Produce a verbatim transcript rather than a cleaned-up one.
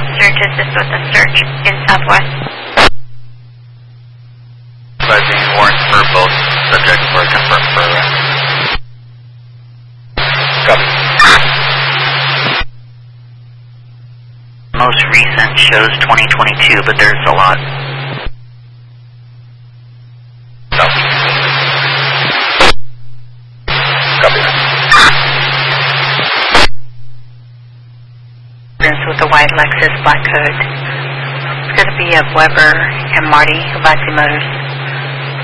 Search assist with the search in Southwest. Advising warrant for both subjects for confirmed for arrest. Copy. Most recent shows twenty twenty-two, but there's a lot. Copy. Copy. With the white Lexus Black Hood. It's going to be of Weber and Marty of Icy Motors.